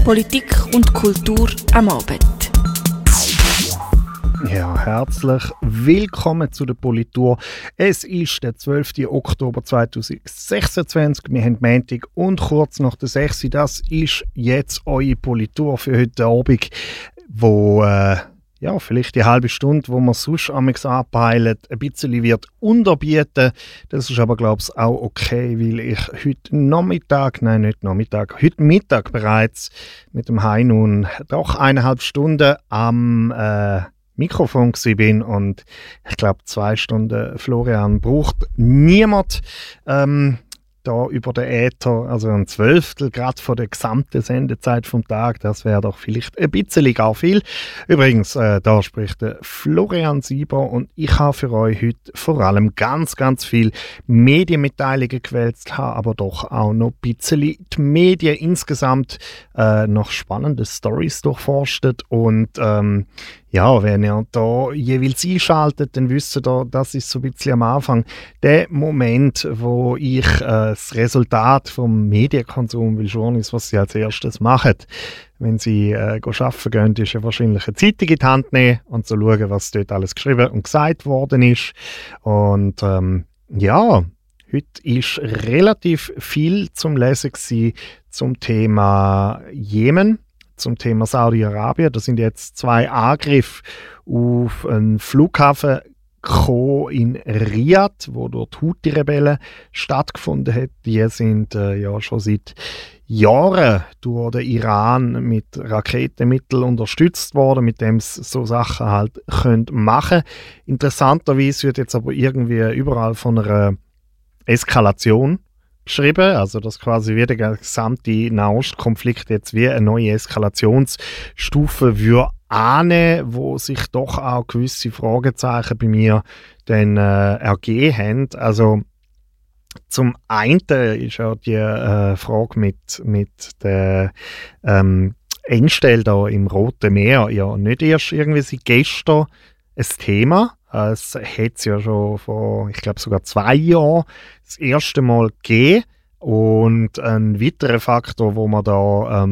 Politik und Kultur am Abend. Ja, herzlich willkommen zu der Politur. Es ist der 12. Oktober 2026. Wir haben Montag und kurz nach der 6. Das ist jetzt eure Politur für heute Abend, wo vielleicht die halbe Stunde, die man sonst anpeilen, ein bisschen wird unterbieten. Das ist aber, glaube ich, auch okay, weil ich heute Mittag bereits mit dem Heinun doch 1,5 Stunden am Mikrofon bin und ich glaube 2 Stunden Florian braucht niemand da über den Äther, also ein Zwölftel gerade von der gesamten Sendezeit vom Tag, das wäre doch vielleicht ein bisschen gar viel. Übrigens, da spricht der Florian Sieber und ich habe für euch heute vor allem ganz, ganz viel Medienmitteilungen gewälzt, habe aber doch auch noch ein bisschen die Medien insgesamt noch spannende Storys durchforstet und wenn ihr da jeweils einschaltet, dann wisst ihr, das ist so ein bisschen am Anfang der Moment, wo ich das Resultat vom Medienkonsum will schauen, ist, was sie als erstes machen. Wenn sie arbeiten gehen, ist ja wahrscheinlich eine Zeitung in die Hand nehmen und so schauen, was dort alles geschrieben und gesagt worden ist. Und heute ist relativ viel zum Lesen gewesen zum Thema Jemen. Zum Thema Saudi-Arabien. Da sind jetzt 2 Angriffe auf einen Flughafen in Riyadh, wo dort Houthi-Rebellen stattgefunden hat. Die sind schon seit Jahren durch den Iran mit Raketenmitteln unterstützt worden, mit dem sie so Sachen halt machen können. Interessanterweise wird jetzt aber irgendwie überall von einer Eskalation geschrieben, also dass quasi wie der gesamte Nahostkonflikt jetzt wie eine neue Eskalationsstufe würde ahnen, wo sich doch auch gewisse Fragezeichen bei mir dann ergeben haben. Also zum einen ist ja die Frage mit der Engstelle da im Roten Meer ja nicht erst irgendwie seit gestern ein Thema. Es hat es ja schon vor, ich glaube sogar 2 Jahren das erste Mal gegeben. Und ein weiterer Faktor, wo man da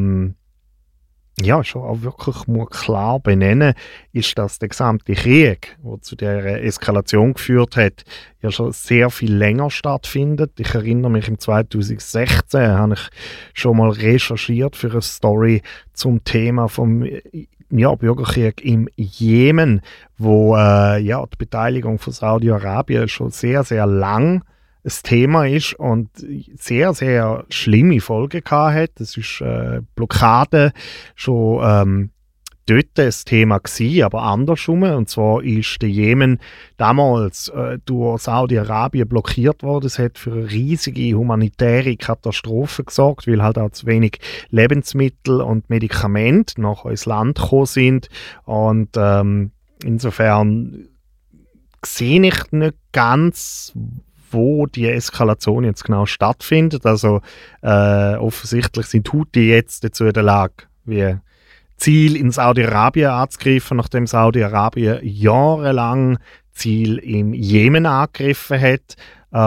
schon auch wirklich muss klar benennen, ist, dass der gesamte Krieg, der zu dieser Eskalation geführt hat, ja schon sehr viel länger stattfindet. Ich erinnere mich, im 2016 habe ich schon mal recherchiert für eine Story zum Thema vom Bürgerkrieg im Jemen, wo die Beteiligung von Saudi-Arabien schon sehr, sehr lang ein Thema ist und sehr, sehr schlimme Folgen gehabt hat. Das ist Blockade schon dort ein Thema gewesen, aber andersrum. Und zwar ist der Jemen damals durch Saudi-Arabien blockiert worden. Es hat für eine riesige humanitäre Katastrophe gesorgt, weil halt auch zu wenig Lebensmittel und Medikamente nach ins Land gekommen sind. Und insofern sehe ich nicht ganz, wo die Eskalation jetzt genau stattfindet. Also offensichtlich sind Houthi jetzt dazu in der Lage, wie Ziel in Saudi-Arabien anzugreifen, nachdem Saudi-Arabien jahrelang Ziel im Jemen angegriffen hat.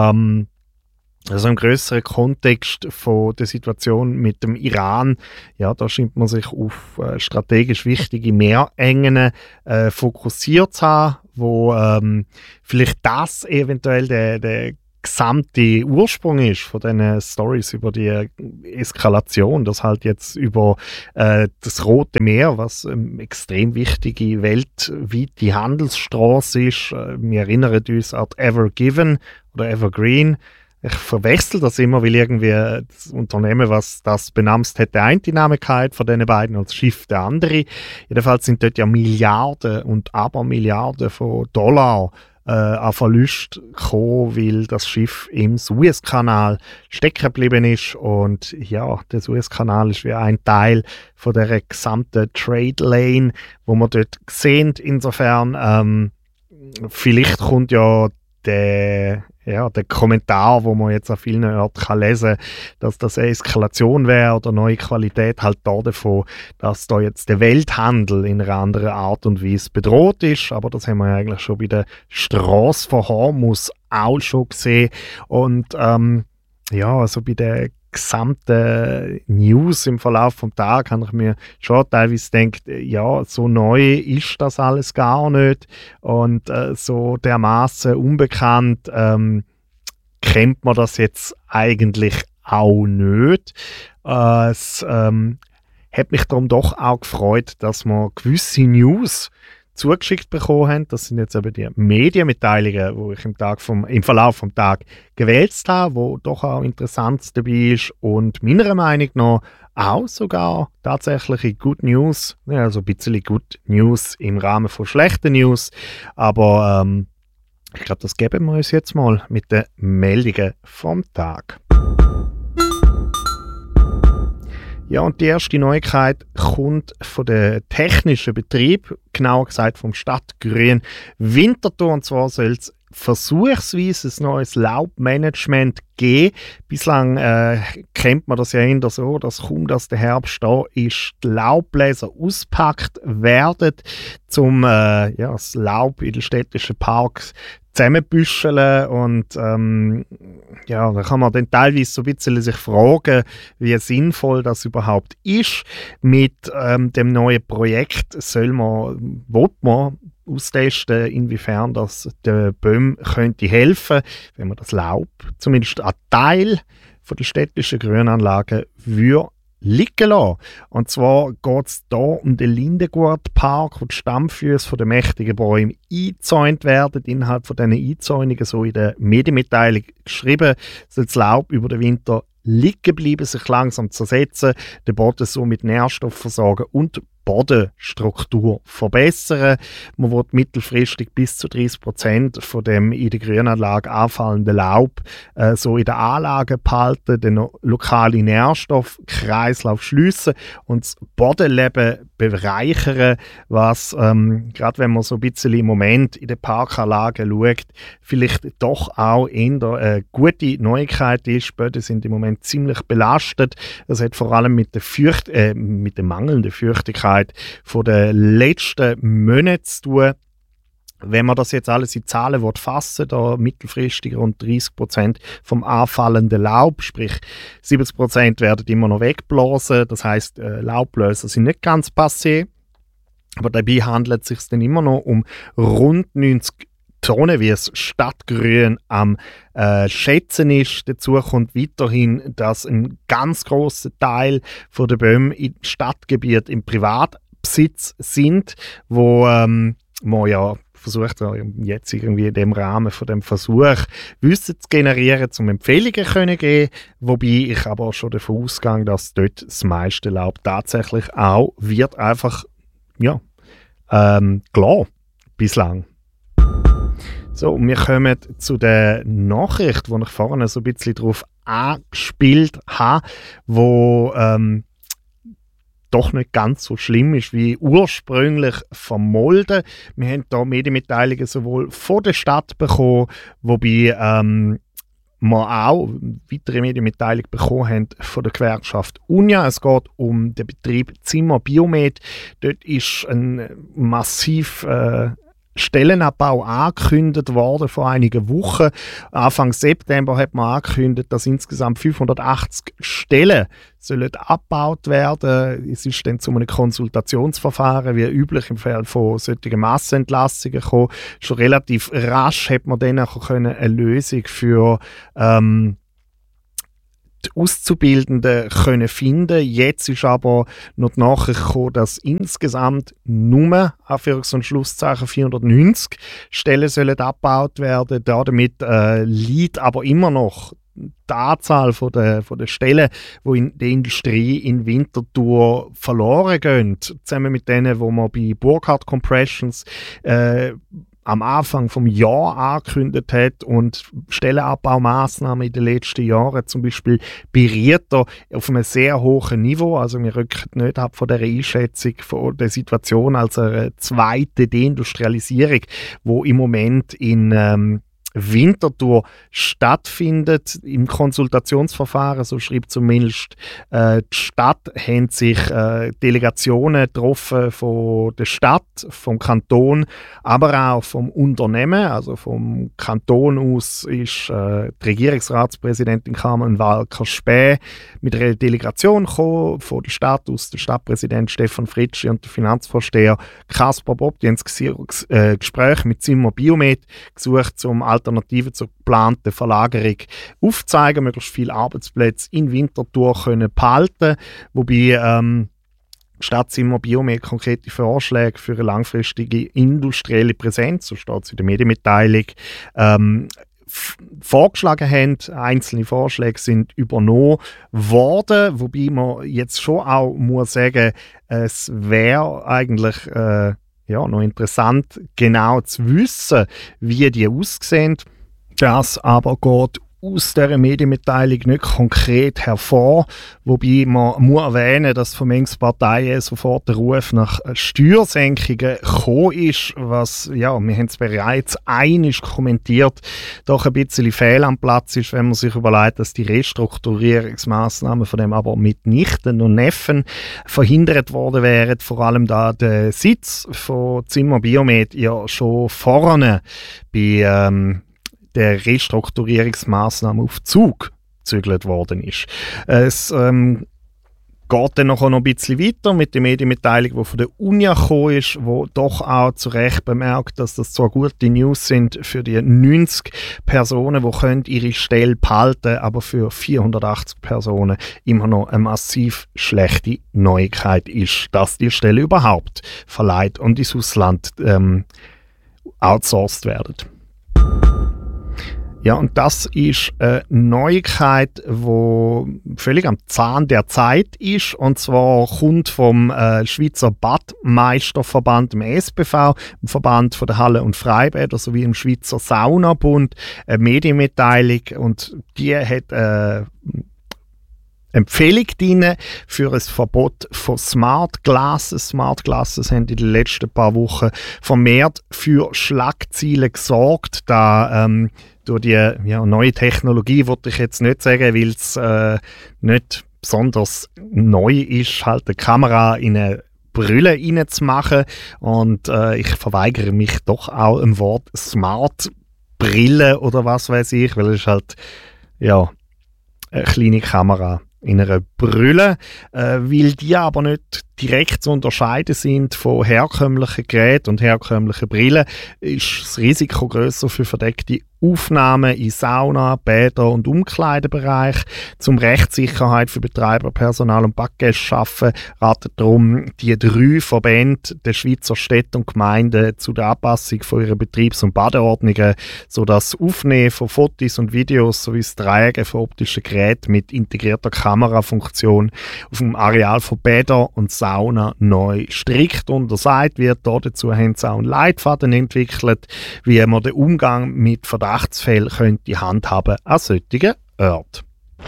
Also im grösseren Kontext von der Situation mit dem Iran, ja, da scheint man sich auf strategisch wichtige Meerengen fokussiert zu haben, wo vielleicht das eventuell der gesamte Ursprung ist von diesen Stories über die Eskalation, dass halt jetzt über das Rote Meer, was eine extrem wichtige weltweite Handelsstraße ist, wir erinnern uns an Ever Given oder Evergreen. Ich verwechsel das immer, weil irgendwie das Unternehmen, was das benamst hat, der eine Name gehabt von diesen beiden, als Schiff der andere. Jedenfalls sind dort ja Milliarden und Abermilliarden von Dollar an Verlust gekommen, weil das Schiff im Suezkanal stecken geblieben ist. Und ja, der Suezkanal ist wie ein Teil von der gesamten Trade Lane, wo man dort sehen. Insofern, vielleicht kommt ja der Kommentar, wo man jetzt an vielen Orten lesen kann, dass das eine Eskalation wäre oder neue Qualität halt davon, dass da jetzt der Welthandel in einer anderen Art und Weise bedroht ist. Aber das haben wir ja eigentlich schon bei der Strasse von Hormuz auch schon gesehen. Und also bei der gesamten News im Verlauf vom Tag habe ich mir schon teilweise gedacht, ja, so neu ist das alles gar nicht und so dermaßen unbekannt kennt man das jetzt eigentlich auch nicht. Es hat mich darum doch auch gefreut, dass wir gewisse News zugeschickt bekommen haben. Das sind jetzt eben die Medienmitteilungen, die ich im Verlauf vom Tag gewählt habe, wo doch auch interessant dabei ist und meiner Meinung nach auch sogar tatsächliche Good News, ja, also ein bisschen Good News im Rahmen von schlechten News, aber ich glaube, das geben wir uns jetzt mal mit den Meldungen vom Tag. Ja, und die erste Neuigkeit kommt von den technischen Betrieb, genauer gesagt vom Stadtgrün Winterthur. Und zwar soll es versuchsweise ein neues Laubmanagement geben. Bislang kennt man das ja eher so, dass kaum dass der Herbst da ist, die Laubbläser auspackt werden, um das Laub in den städtischen Parks zusammenbüscheln und da kann man dann teilweise so ein bisschen sich fragen, wie sinnvoll das überhaupt ist. Mit dem neuen Projekt will man austesten, inwiefern das den Bäumen könnte helfen, wenn man das Laub, zumindest ein Teil von der städtischen Grünanlagen, liegen lassen. Und zwar geht es hier um den Lindengurtpark, wo die Stammfüße der mächtigen Bäume eingezäunt werden. Innerhalb von diesen Einzäunungen, so in der Medienmitteilung geschrieben, soll das Laub über den Winter liegen bleiben, sich langsam zersetzen, den Boden so mit Nährstoffen versorgen und Bodenstruktur verbessern. Man will mittelfristig bis zu 30% von dem in der Grünanlage anfallenden Laub so in der Anlage behalten, den lokalen Nährstoffkreislauf schliessen und das Bodenleben bereichern, was, gerade wenn man so ein bisschen im Moment in den Parkanlagen schaut, vielleicht doch auch eher eine gute Neuigkeit ist. Böden sind im Moment ziemlich belastet. Das hat vor allem mit der mangelnden Feuchtigkeit von den letzten Monaten zu tun. Wenn man das jetzt alles in Zahlen fassen will, da mittelfristig rund 30% vom anfallenden Laub, sprich 70% werden immer noch weggeblasen. Das heisst, Laubbläser sind nicht ganz passé. Aber dabei handelt es sich dann immer noch um rund 90 Tonnen, wie es Stadtgrün am Schätzen ist. Dazu kommt weiterhin, dass ein ganz grosser Teil der Bäume im Stadtgebiet im Privatbesitz sind, wo man ja versucht, jetzt irgendwie in dem Rahmen von dem Versuch Wissen zu generieren, um Empfehlungen zu geben, wobei ich aber auch schon davon ausgehe, dass dort das meiste Laub tatsächlich auch wird einfach klar bislang. So, wir kommen zu der Nachricht, die ich vorhin so ein bisschen darauf angespielt habe, wo doch nicht ganz so schlimm ist wie ursprünglich vermolden. Wir haben hier Medienmitteilungen sowohl von der Stadt bekommen, wobei wir auch weitere Medienmitteilungen bekommen haben von der Gewerkschaft Unia. Es geht um den Betrieb Zimmer Biomed. Dort ist ein massiv Stellenabbau angekündigt worden vor einigen Wochen. Anfang September hat man angekündigt, dass insgesamt 580 Stellen sollen abgebaut werden. Es ist dann zu einem Konsultationsverfahren, wie üblich im Fall von solchen Massenentlassungen gekommen. Schon relativ rasch hat man dann auch eine Lösung für die Auszubildenden können finden. Jetzt ist aber noch die Nachricht gekommen, dass insgesamt nur, Anführungs- und Schlusszeichen, 490 Stellen sollen abgebaut werden. Damit liegt aber immer noch die Anzahl von der Stellen, die in der Industrie in Winterthur verloren gehen. Zusammen mit denen, die man bei Burkhardt Compressions am Anfang vom Jahr angekündigt hat und Stellenabbaumaßnahmen in den letzten Jahren, zum Beispiel bei Rieter, auf einem sehr hohen Niveau. Also wir rücken nicht ab von der Einschätzung von der Situation als eine zweite Deindustrialisierung, wo im Moment in Winterthur stattfindet. Im Konsultationsverfahren, so schreibt zumindest die Stadt, haben sich Delegationen getroffen von der Stadt, vom Kanton, aber auch vom Unternehmen. Also vom Kanton aus ist die Regierungsratspräsidentin Carmen Walker-Späh mit einer Delegation gekommen, von der Stadt aus der Stadtpräsident Stefan Fritschi und der Finanzvorsteher Kaspar Bob. Die haben das Gespräch mit Zimmer Biomed gesucht, um Alternativen zur geplanten Verlagerung aufzuzeigen, möglichst viele Arbeitsplätze in Winterthur können behalten, wobei Stadt Zimmer Biomed konkrete Vorschläge für eine langfristige industrielle Präsenz, so steht es in der Medienmitteilung, vorgeschlagen haben. Einzelne Vorschläge sind übernommen worden, wobei man jetzt schon auch muss sagen, es wäre eigentlich noch interessant, genau zu wissen, wie die aussehen. Das aber geht aus dieser Medienmitteilung nicht konkret hervor, wobei man muss erwähnen, dass von manchen Parteien sofort der Ruf nach Steuersenkungen gekommen ist, was, wir haben es bereits einig kommentiert, doch ein bisschen fehl am Platz ist, wenn man sich überlegt, dass die Restrukturierungsmaßnahmen von dem aber mitnichten und Neffen verhindert worden wären, vor allem da der Sitz von Zimmer Biomed ja schon vorne bei der Restrukturierungsmaßnahme auf Zug gezügelt worden ist. Es geht dann noch ein bisschen weiter mit der Medienmitteilung, die von der Unia gekommen ist, wo doch auch zu Recht bemerkt, dass das zwar gute News sind für die 90 Personen, die können ihre Stelle behalten, aber für 480 Personen immer noch eine massiv schlechte Neuigkeit ist, dass die Stelle überhaupt verleiht und ins Ausland outsourced werden. Ja, und das ist eine Neuigkeit, die völlig am Zahn der Zeit ist. Und zwar kommt vom Schweizer Badmeisterverband, dem SBV, dem Verband von der Halle- und Freibäder sowie dem Schweizer Saunabund eine Medienmitteilung. Und die hat Empfehlung drin für ein Verbot von Smart Glasses. Smart Glasses haben in den letzten paar Wochen vermehrt für Schlagzeilen gesorgt, da durch die neue Technologie, wollte ich jetzt nicht sagen, weil es nicht besonders neu ist, halt eine Kamera in eine Brille reinzumachen. Und ich verweigere mich doch auch im Wort Smart Brille oder was weiß ich, weil es ist halt eine kleine Kamera in einer Brille, weil die aber nicht direkt zu unterscheiden sind von herkömmlichen Geräten und herkömmlichen Brillen, ist das Risiko grösser für verdeckte Aufnahmen in Sauna, Bäder und Umkleidebereich. Zum Rechtssicherheit für Betreiber, Personal und Badgäste schaffen, raten darum die 3 Verbände der Schweizer Städte und Gemeinden zu der Anpassung von ihren Betriebs- und Badeordnungen, sodass das Aufnehmen von Fotos und Videos sowie das Tragen von optischen Geräten mit integrierter Kamerafunktion auf dem Areal von Bädern und Sauna neu strikt untersagt wird. Dazu haben sie auch einen Leitfaden entwickelt, wie man den Umgang mit Verdachtsfällen könnte handhaben an solchen Orten.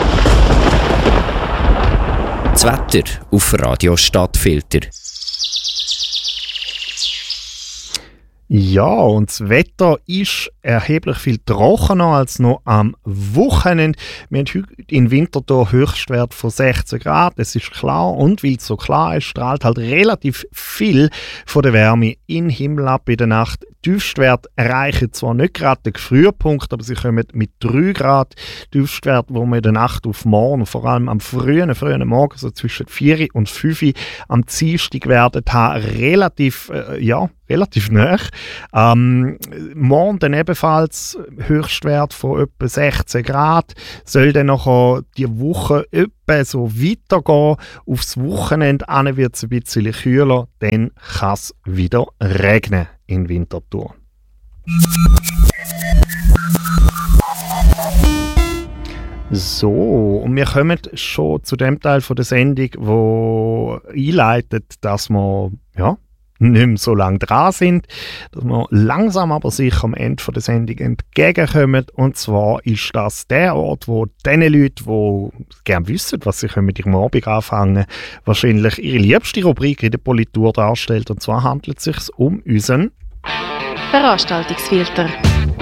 Das Wetter auf Radio Stadtfilter. Ja, und das Wetter ist erheblich viel trockener als noch am Wochenende. Wir haben heute in Winterthur Höchstwert von 16 Grad. Es ist klar, und weil es so klar ist, strahlt halt relativ viel von der Wärme in den Himmel ab in der Nacht. Tiefstwerte erreichen zwar nicht gerade den Frühpunkt, aber sie kommen mit 3 Grad Tiefstwert, wo wir in der Nacht auf morgen, vor allem am frühen Morgen, so zwischen 4 und 5 am Dienstag werden haben, relativ nah. Morgen dann ebenfalls Höchstwert von etwa 16 Grad. Soll dann noch die Woche etwa so weitergehen. Aufs Wochenende wird es ein bisschen kühler, dann kann es wieder regnen in Winterthur. So, und wir kommen schon zu dem Teil von der Sendung, wo einleitet, dass wir nicht mehr so lange dran sind, dass wir langsam aber sicher am Ende der Sendung entgegenkommen. Und zwar ist das der Ort, wo den Leuten, die gerne wissen, was sie mit ihrem Abend anfangen, wahrscheinlich ihre liebste Rubrik in der Politur darstellt. Und zwar handelt es sich um unseren Veranstaltungsfilter.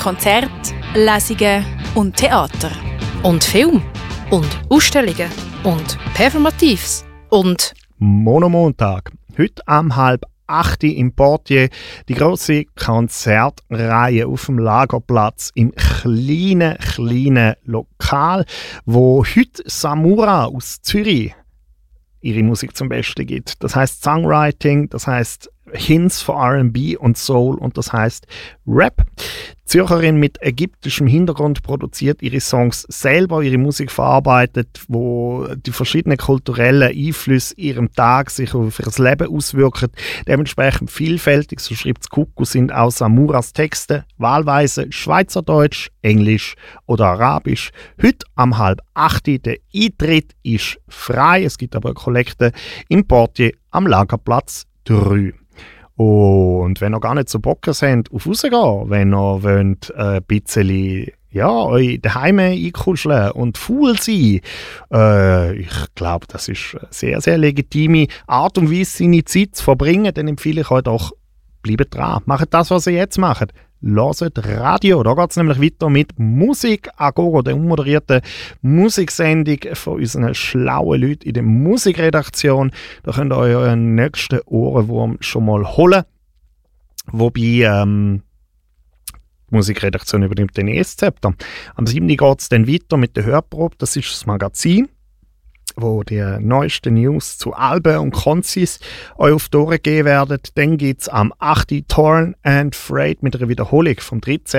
Konzerte, Lesungen und Theater. Und Film. Und Ausstellungen. Und Performatives. Und Monomontag. Heute am 7:30 im Portier die grosse Konzertreihe auf dem Lagerplatz im kleinen Lokal, wo heute Samura aus Zürich ihre Musik zum Besten gibt. Das heißt Songwriting, das heißt Hints für R&B und Soul und das heißt Rap. Die Zürcherin mit ägyptischem Hintergrund produziert ihre Songs selber, ihre Musik verarbeitet, wo die verschiedenen kulturellen Einflüsse ihrem Tag sich auf ihr Leben auswirken. Dementsprechend vielfältig, so schreibt Kuku, sind auch Samuras Texte wahlweise Schweizerdeutsch, Englisch oder Arabisch. Heute am 7:30 der Eintritt ist frei. Es gibt aber eine Kollekte im Portier am Lagerplatz 3. Und wenn ihr gar nicht so Bock habt, auf rausgehen, wenn ihr wollt, ein bisschen euch daheim einkuscheln und faul sein, ich glaube, das ist eine sehr, sehr legitime Art und Weise, seine Zeit zu verbringen, dann empfehle ich euch doch, bleibt dran. Macht das, was ihr jetzt macht. Hört Radio. Da geht es nämlich weiter mit Musik Agogo, der unmoderierten Musiksendung von unseren schlauen Leuten in der Musikredaktion. Da könnt ihr euren nächsten Ohrenwurm schon mal holen. Wobei die Musikredaktion übernimmt den ES-Zepter. Am 7. geht es dann weiter mit der Hörprobe. Das ist das Magazin, wo die neuesten News zu Alben und Konzis euch auf die Ohren geben werden. Dann gibt es am 8. Torn and Freight mit einer Wiederholung vom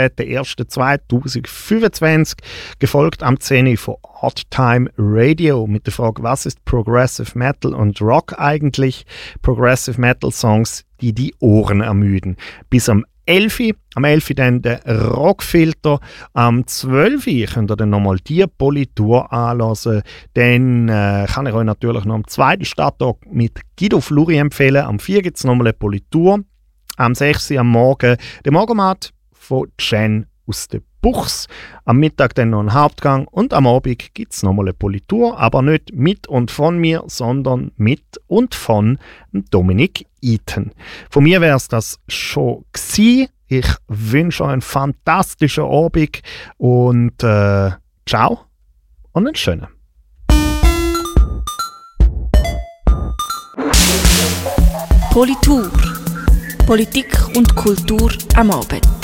13.01.2025, gefolgt am 10. von Hot Time Radio mit der Frage, was ist Progressive Metal und Rock eigentlich? Progressive Metal Songs, die die Ohren ermüden. Bis am 11. Am 11. dann der Rockfilter. Am 12. könnt ihr dann nochmal die Politur anhören. Dann kann ich euch natürlich noch am 2. Stadttag mit Guido Fluri empfehlen. Am 4. gibt es nochmal eine Politur. Am 6. am Morgen der Morgenmat von Jen aus der Buchs. Am Mittag dann noch ein Hauptgang und am Abend gibt es nochmal eine Politur, aber nicht mit und von mir, sondern mit und von Dominik Eaton. Von mir wäre es das schon gewesen. Ich wünsche euch einen fantastischen Abend und ciao und einen schönen. Politur. Politik und Kultur am Abend.